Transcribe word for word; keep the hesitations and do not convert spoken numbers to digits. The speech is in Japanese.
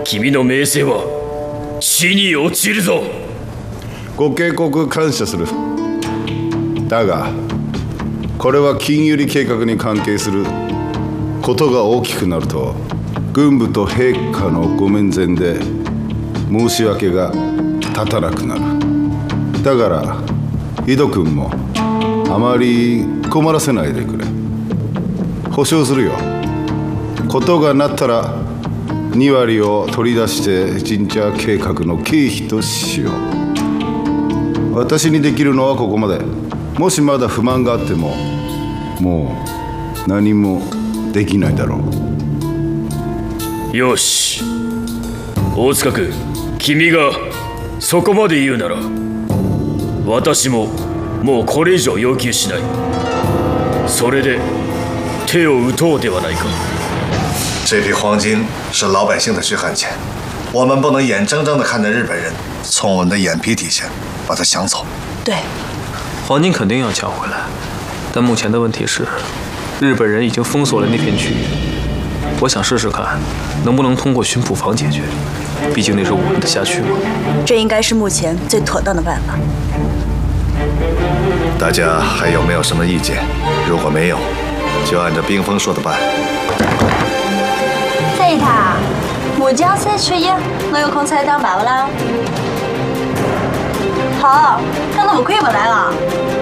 君の名声は地に落ちるぞ。 ご警告感謝する。だがこれは金百合計画に関係することが大きくなると軍部と陛下のご面前で申し訳が立たなくなる。だから井戸君もあまり困らせないでくれ。保証するよ。ことがなったらに割を取り出して神社計画の経費としよう。私にできるのはここまで。もしまだ不満があってももう何もできないだろう。よし、大塚君、君がそこまで言うなら私ももうこれ以上要求しない。それで手を打とうではないか。 这批黄金是老百姓的血汗钱，我们不能眼睁睁地看着日本人从我们的眼皮底下把它抢走。 对， 黄金肯定要抢回来，但目前的问题是，日本人已经封锁了那片区域。我想试试看，能不能通过巡捕房解决，毕竟那是我们的辖区嘛。 这应该是目前最妥当的办法。 大家还有没有什么意见？如果没有，就按照冰峰说的办。 西塔，末將四缺一，我有空才當爸爸啦。好，剛都不可以不來了。